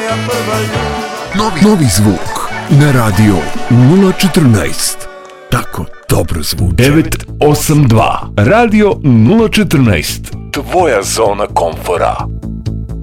Novi zvuk na radio 014. Tako dobro zvuči. 982 Radio 014. Tvoja zona komfora.